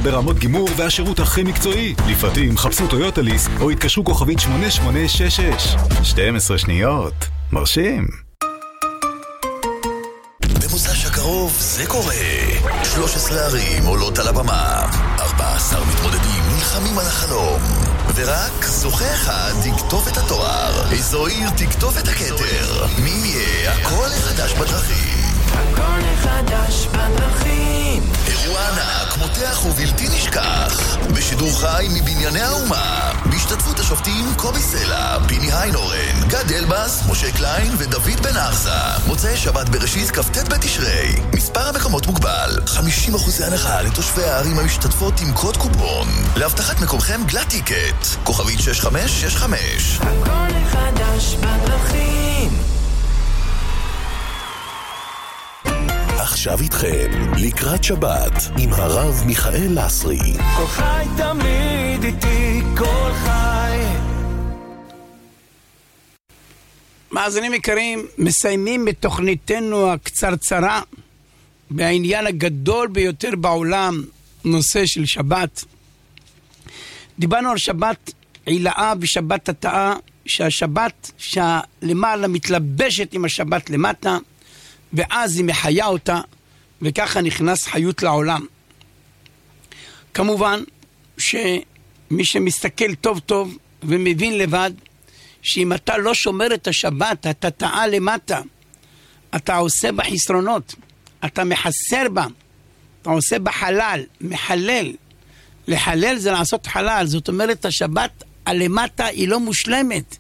ברמות גימור והשירות הכי מקצועי. לפרטים חפשו טויוטה ליס או התקשרו כוכבית 8866. 12 שניות. מרשים. במוצ"ש הקרוב זה קורה. 13 ערים עולות על הבמה. 14 מתמודדים נלחמים על החלום. ורק זוכה אחד תכתוב את התואר. איזו עיר תכתוב את הכתר. מי יהיה הכל החדש בדרכים. הכל החדש בדרכים. אירוע ענק, מותח ובלתי נשכח. בשידור חי מבנייני האומה. בהשתתפות השופטים קובי סלע, פיני היינורן, גד אלבס, משה קליין ודוד בן ארסה. מוצאי שבת בראשית כ"ט בתשרי. מספר המקומות מוגבל. 50% הנחה לתושבי הערים המשתתפות עם קוד קופון. להבטחת מקומכם גלת טיקט. כוכבית 6565. הכל החדש בדרכים. עכשיו איתכם, לקראת שבת, עם הרב מיכאל לסרי. כל חי תמיד איתי, כל חי. מאזינים יקרים, מסיימים את תוכניתנו הקצרצרה בעניין הגדול ביותר בעולם, נושא של שבת. דיברנו על שבת עילאה ושבת התאה, שהשבת שלמעלה מתלבשת עם השבת למטה, ואז היא מחיה אותה, וככה נכנס חיות לעולם. כמובן שמי שמסתכל טוב טוב ומבין לבד, שאם אתה לא שומר את השבת, אתה טעה למטה, אתה עושה בה חסרונות, אתה מחסר בה, אתה עושה בה חלל, מחלל. לחלל זה לעשות חלל, זאת אומרת השבת הלמטה היא לא מושלמת.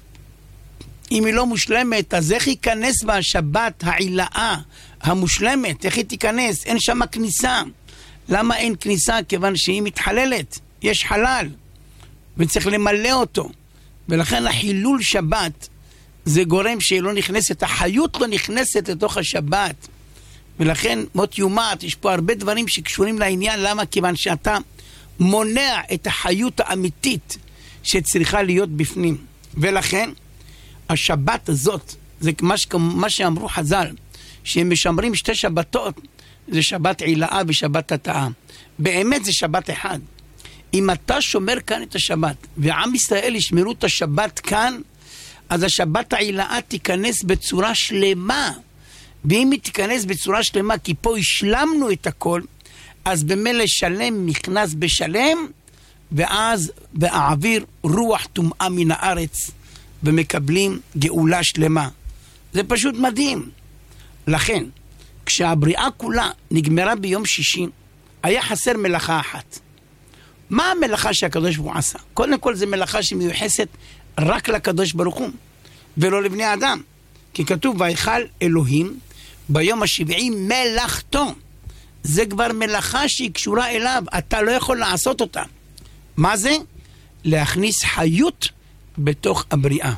אם היא לא מושלמת, אז איך ייכנס בה השבת העילאה המושלמת? איך היא תיכנס? אין שם כניסה. למה אין כניסה? כיוון שהיא מתחללת. יש חלל, וצריך למלא אותו. ולכן החילול שבת זה גורם שהיא לא נכנסת, החיות לא נכנסת לתוך השבת. ולכן מות יומת, יש פה הרבה דברים שקשורים לעניין. למה? כיוון שאתה מונע את החיות האמיתית שצריכה להיות בפנים. ולכן השבת הזאת, זה מה שאמרו חז"ל, שהם משמרים שתי שבתות, זה שבת עילאה ושבת התאה. באמת זה שבת אחד. אם אתה שומר כאן את השבת, ועם ישראל ישמרו את השבת כאן, אז השבת העילאה תיכנס בצורה שלמה. ואם היא תיכנס בצורה שלמה, כי פה השלמנו את הכל, אז במילא שלם נכנס בשלם, ואז באוויר רוח טומאה מן הארץ, ומקבלים גאולה שלמה. זה פשוט מדהים. לכן, כשהבריאה כולה נגמרה ביום שישי, היה חסר מלאכה אחת. מה המלאכה שהקדוש ברוך הוא עשה? קודם כל זה מלאכה שמיוחסת רק לקדוש ברוך הוא, ולא לבני אדם. כי כתוב, ויכל אלוהים ביום השבעי מלאכתו. זה כבר מלאכה שהיא קשורה אליו, אתה לא יכול לעשות אותה. מה זה? להכניס חיות בתוך הבריאה.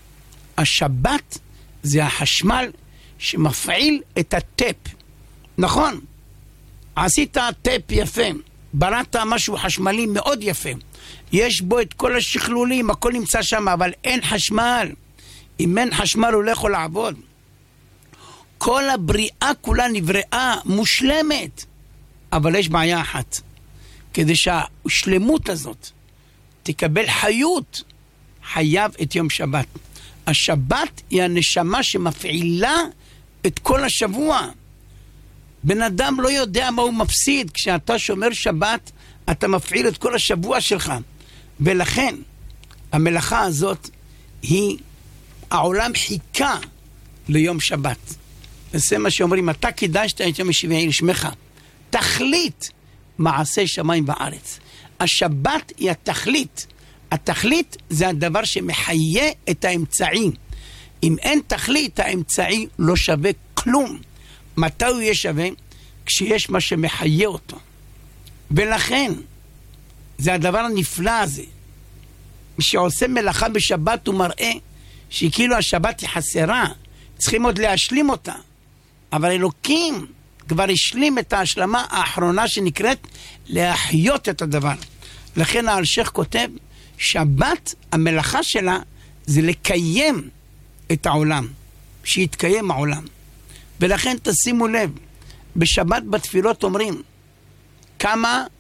השבת זה החשמל שמפעיל את הטפ. נכון, עשית טפ יפה, בראת משהו חשמלי מאוד יפה, יש בו את כל השכלולים, הכל נמצא שם, אבל אין חשמל. אם אין חשמל הוא לא יכול לעבוד. כל הבריאה כולה נבראה מושלמת, אבל יש בעיה אחת. כדי שהשלמות הזאת תקבל חיות, חייב את יום שבת. השבת היא הנשמה שמפעילה את כל השבוע. בן אדם לא יודע מה הוא מפסיד. כשאתה שומר שבת, אתה מפעיל את כל השבוע שלך. ולכן, המלאכה הזאת היא, העולם חיכה ליום שבת. וזה מה שאומרים, אתה קידשת את יום השבעי לשמך. תכלית מעשה שמיים וארץ. השבת היא התכלית. התכלית זה הדבר שמחיה את האמצעי. אם אין תכלית, האמצעי לא שווה כלום. מתי הוא יהיה שווה? כשיש מה שמחיה אותו. ולכן, זה הדבר הנפלא הזה. מי שעושה מלאכה בשבת הוא מראה שכאילו השבת היא חסרה. צריכים עוד להשלים אותה. אבל אלוקים כבר השלים את ההשלמה האחרונה שנקראת להחיות את הדבר. לכן האלשיך כותב, שבת, המלאכה שלה, זה לקיים את העולם, שיתקיים העולם. ולכן תשימו לב, בשבת בתפילות אומרים, כמה